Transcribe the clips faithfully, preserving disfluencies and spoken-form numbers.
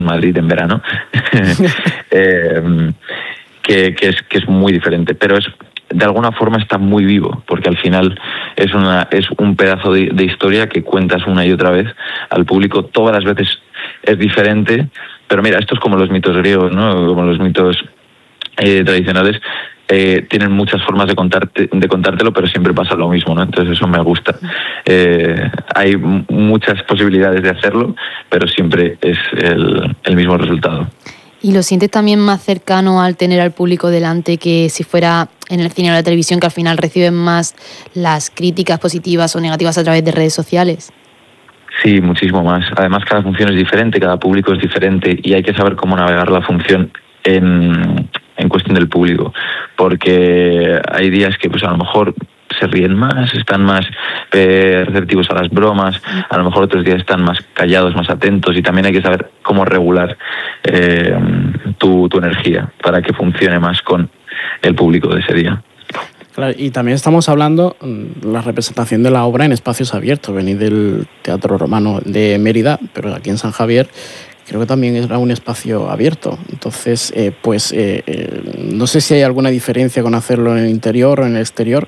Madrid en verano, eh, que, que, es, que es muy diferente, pero es de alguna forma está muy vivo, porque al final es una es un pedazo de, de historia que cuentas una y otra vez al público. Todas las veces es diferente, pero mira, esto es como los mitos griegos, ¿no? Como los mitos eh, tradicionales. Eh, tienen muchas formas de contarte, de contártelo, pero siempre pasa lo mismo, ¿no? Entonces eso me gusta. Eh, hay m- muchas posibilidades de hacerlo, pero siempre es el, el mismo resultado. ¿Y lo sientes también más cercano al tener al público delante que si fuera en el cine o la televisión, que al final reciben más las críticas positivas o negativas a través de redes sociales? Sí, muchísimo más. Además, cada función es diferente, cada público es diferente y hay que saber cómo navegar la función en, en cuestión del público, porque hay días que pues a lo mejor se ríen más, están más eh, receptivos a las bromas, a lo mejor otros días están más callados, más atentos, y también hay que saber cómo regular eh, tu, tu energía para que funcione más con el público de ese día. Claro, y también estamos hablando de la representación de la obra en espacios abiertos. Venís del Teatro Romano de Mérida, pero aquí en San Javier creo que también era un espacio abierto. Entonces, eh, pues eh, eh, no sé si hay alguna diferencia con hacerlo en el interior o en el exterior.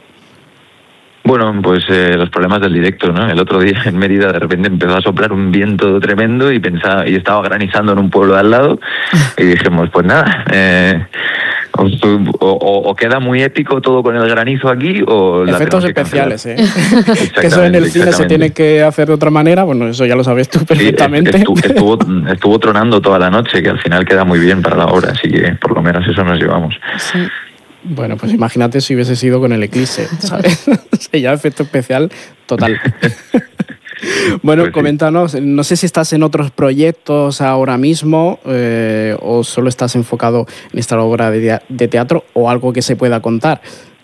Bueno, pues eh, los problemas del directo, ¿no? El otro día en Mérida de repente empezó a soplar un viento tremendo y pensaba y estaba granizando en un pueblo de al lado y dijimos, pues nada, eh, o, o, o queda muy épico todo con el granizo aquí o... Efectos especiales, ¿eh? Que eso en el cine se tiene que hacer de otra manera, bueno, eso ya lo sabes tú perfectamente. Sí, estuvo, estuvo, estuvo tronando toda la noche, que al final queda muy bien para la obra, así que por lo menos eso nos llevamos. Sí. Bueno, pues imagínate si hubiese sido con el eclipse, ¿sabes? Ya efecto especial total. Bueno, pues sí. Coméntanos, no sé si estás en otros proyectos ahora mismo eh, o solo estás enfocado en esta obra de, de teatro o algo que se pueda contar.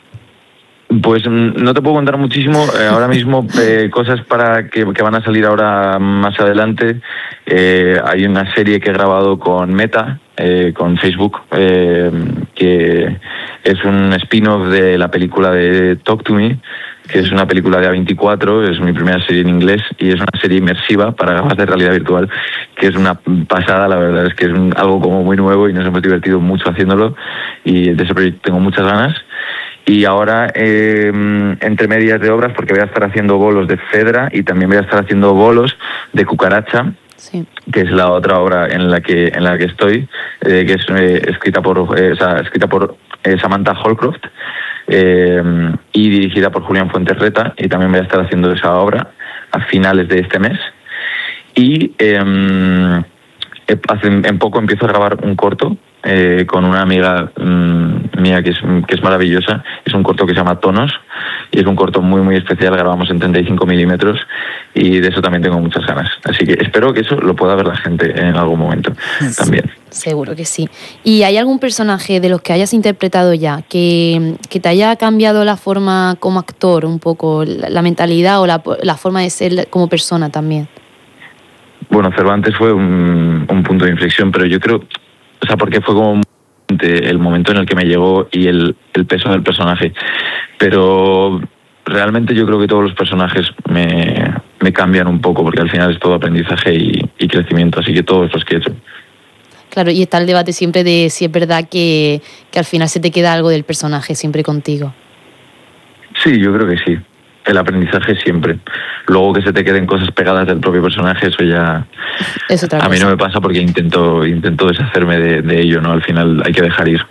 Pues no te puedo contar muchísimo. Eh, ahora mismo eh, cosas para que, que van a salir ahora más adelante. Eh, hay una serie que he grabado con Meta, eh, con Facebook, eh, que es un spin-off de la película de Talk to Me, que es una película de A veinticuatro, es mi primera serie en inglés y es una serie inmersiva para gafas de realidad virtual, que es una pasada. La verdad es que es un, algo como muy nuevo y nos hemos divertido mucho haciéndolo y de ese proyecto tengo muchas ganas. Y ahora, eh, entre medias de obras, porque voy a estar haciendo bolos de Fedra y también voy a estar haciendo bolos de Cucaracha, sí, que es la otra obra en la que en la que estoy, eh, que es eh, escrita por eh, o sea, escrita por eh, Samantha Holcroft eh, y dirigida por Julián Fuenterreta, y también voy a estar haciendo esa obra a finales de este mes. Y eh, hace, en poco empiezo a grabar un corto Eh, con una amiga mmm, mía que es, que es maravillosa. Es un corto que se llama Tonos y es un corto muy muy especial. Grabamos en treinta y cinco milímetros y de eso también tengo muchas ganas, así que espero que eso lo pueda ver la gente en algún momento también. Seguro que sí. ¿Y hay algún personaje de los que hayas interpretado ya que, que te haya cambiado la forma como actor, un poco la, la mentalidad o la, la forma de ser como persona también? Bueno, Cervantes fue un, un punto de inflexión, pero yo creo, o sea, porque fue como el momento en el que me llegó y el, el peso del personaje. Pero realmente yo creo que todos los personajes me, me cambian un poco, porque al final es todo aprendizaje y, y crecimiento, así que todos los que he hecho. Claro, y está el debate siempre de si es verdad que, que al final se te queda algo del personaje siempre contigo. Sí, yo creo que sí. El aprendizaje siempre. Luego que se te queden cosas pegadas del propio personaje, eso ya es otra cosa. A mí no me pasa porque intento intento deshacerme de, de ello, ¿no? Al final hay que dejar ir.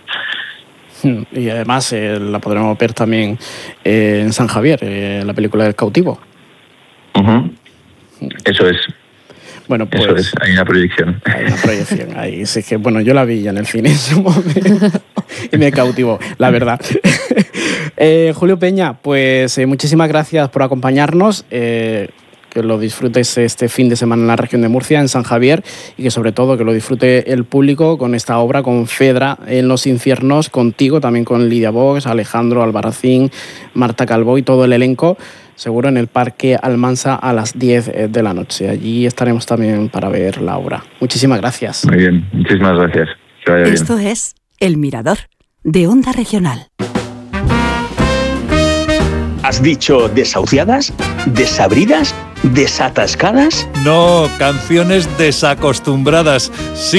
Y además eh, la podremos ver también eh, en San Javier, eh, la película del cautivo. Uh-huh. Eso es. Bueno, pues eso es, hay una proyección. Hay una proyección ahí. Sí, que bueno, yo la vi ya en el cine en su momento y me cautivó, la verdad. eh, Julio Peña, pues eh, muchísimas gracias por acompañarnos. Eh, que lo disfrutes este fin de semana en la región de Murcia, en San Javier, y que sobre todo que lo disfrute el público con esta obra, con Fedra en los infiernos, contigo, también con Lidia Vox, Alejandro Albarracín, Marta Calvo y todo el elenco, seguro en el Parque Almansa a las diez de la noche. Allí estaremos también para ver la obra. Muchísimas gracias. Muy bien, muchísimas gracias. Que vaya bien. Esto es El Mirador, de Onda Regional. ¿Has dicho desahuciadas? ¿Desabridas? ¿Desatascadas? No, canciones desacostumbradas. Sí